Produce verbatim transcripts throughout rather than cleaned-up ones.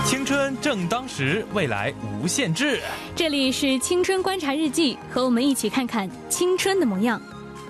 青春正当时，未来无限制。 这里是青春观察日记，和我们一起看看青春的模样。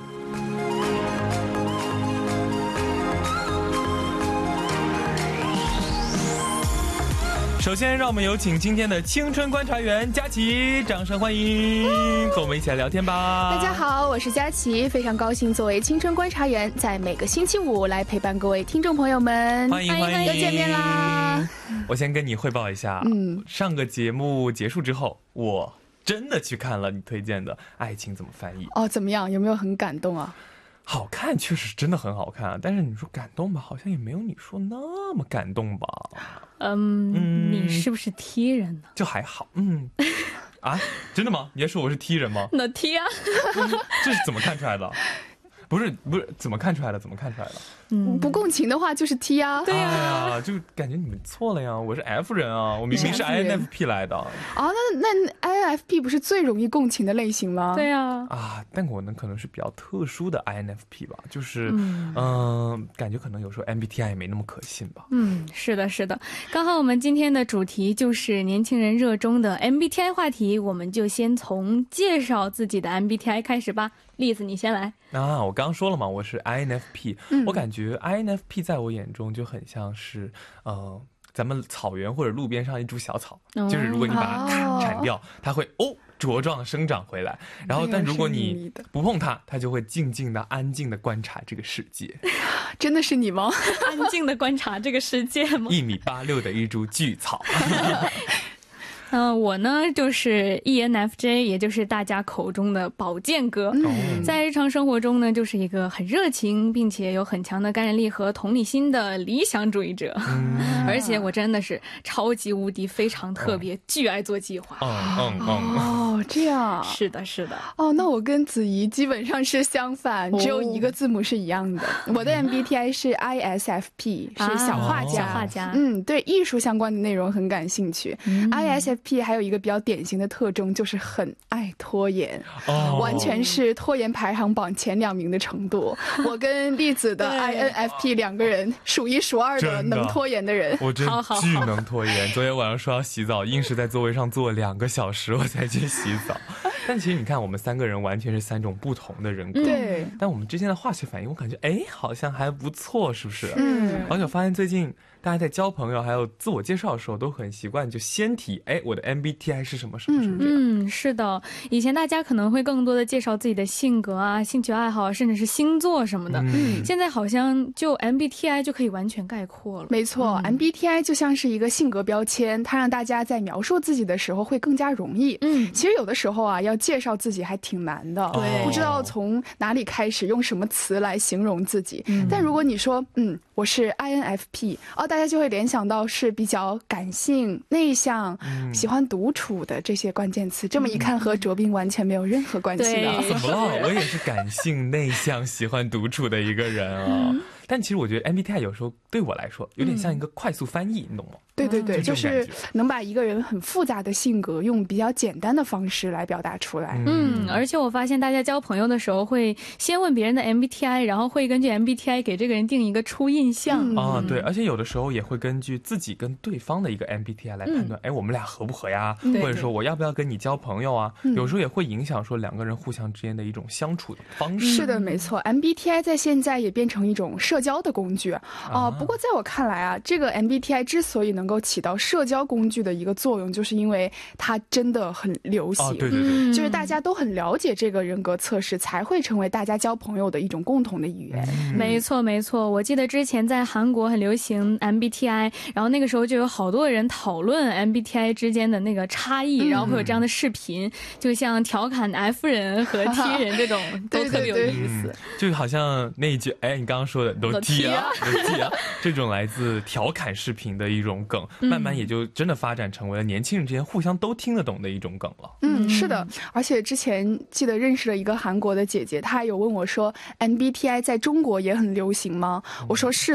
首先让我们有请今天的青春观察员佳琪，掌声欢迎，和我们一起来聊天吧。 大家好，我是佳琪，非常高兴作为青春观察员，在每个星期五来陪伴各位听众朋友们。 欢迎欢迎， 又见面啦！ 我先跟你汇报一下，嗯，上个节目结束之后，我真的去看了你推荐的《爱情怎么翻译》。 哦，怎么样？有没有很感动啊？ 好看，确实真的很好看，但是你说感动吧，好像也没有你说那么感动吧。 嗯，嗯你是不是 T 人呢？ 就还好，嗯。啊，真的吗？你还说我是 T 人吗？ 那 T 啊、 嗯，这是怎么看出来的？不是不是，怎么看出来的？怎么看出来的？ 嗯，不共情的话就是 T 啊。 对呀、 哎呀，就感觉你们错了呀！我是 F 人啊，我明明是 I N F P 来的。啊， 那那 I N F P 不是最容易共情的类型吗？ 对呀、啊。 啊，但我呢可能是比较特殊的 I N F P 吧，就是嗯、呃，感觉可能有时候 M B T I 也没那么可信吧。 嗯，是的，是的。刚好我们今天的主题就是年轻人热衷的 M B T I 话题，我们就先从介绍自己的 M B T I 开始吧。栗子，你先来。 啊，我刚刚说了嘛，我是 I N F P，、嗯、我感觉 I N F P 在我眼中就很像是呃，咱们草原或者路边上一株小草，哦、就是如果你把它咔铲掉，它会哦茁壮生长回来，然后但如果你不碰它，它就会静静的、安静的观察这个世界。 真的是你吗？ 安静的观察这个世界吗？ 一米八六的一株巨草。 嗯、呃，我呢就是 E N F J， 也就是大家口中的保健哥、嗯、在日常生活中呢就是一个很热情并且有很强的感染力和同理心的理想主义者、嗯、而且我真的是超级无敌非常特别、哦、巨爱做计划。 嗯嗯嗯哦，这样。 是的是的。 哦，那我跟子怡基本上是相反、哦、只有一个字母是一样的。我的 M B T I 是 I S F P、啊、是小画家、 小画家。 嗯，对艺术相关的内容很感兴趣、嗯、I S F P 还有一个比较典型的特征就是很爱拖延、哦、完全是拖延排行榜前两名的程度。我跟栗子的 I N F P 两个人数一数二的能拖延的人。 我真巨能拖延，昨天晚上说要洗澡，硬是在座位上坐两个小时我才去洗澡。但其实你看我们三个人完全是三种不同的人格， 对， 但我们之间的化学反应我感觉哎好像还不错，是不是？嗯，而且我发现最近大家在交朋友还有自我介绍的时候都很习惯就先提哎我的 M B T I 是什么什么什么。 嗯，是的，以前大家可能会更多的介绍自己的性格啊、兴趣爱好，甚至是星座什么的、嗯、现在好像就 M B T I 就可以完全概括了。 没错、嗯、M B T I 就像是一个性格标签，它让大家在描述自己的时候会更加容易。嗯，其实有的时候啊要介绍自己还挺难的，对，不知道从哪里开始用什么词来形容自己、嗯、但如果你说嗯我是 I N F P 哦，大家就会联想到是比较感性内向、嗯、喜欢独处的这些关键词，这么一看和卓斌完全没有任何关系的。 怎么了？我也是感性内向喜欢独处的一个人啊、嗯、但其实我觉得 M B T I 有时候对我来说有点像一个快速翻译、嗯、你懂吗？ 对对对，就是能把一个人很复杂的性格用比较简单的方式来表达出来。 嗯，而且我发现大家交朋友的时候会先问别人的 M B T I， 然后会根据 M B T I 给这个人定一个初印象、 嗯、啊，对，而且有的时候也会根据自己跟对方的一个 M B T I 来判断，哎、嗯，我们俩合不合呀？或者说我要不要跟你交朋友啊？有时候也会影响说两个人互相之间的一种相处的方式。 是的，没错 ，M B T I 在现在也变成一种社交的工具啊、呃。不过在我看来啊，这个 M B T I 之所以能够起到社交工具的一个作用，就是因为它真的很流行。 哦、对对对， 就是大家都很了解这个人格测试，才会成为大家交朋友的一种共同的语言。 嗯、没错没错，我记得之前在韩国很流行 M B T I， 然后那个时候就有好多人讨论 M B T I 之间的那个差异、嗯、然后会有这样的视频，就像调侃 F 人和 T 人这种都特别有意思。 对对对、 嗯、就好像那一句哎你刚刚说的都 T 啊都 T 啊这种来自调侃视频的一种梗、嗯、慢慢也就真的发展成为了年轻人之间互相都听得懂的一种梗了。 嗯，是的，而且之前记得认识了一个韩国的姐姐，她还有问我说 M B T I 在中国也很流行吗？我说是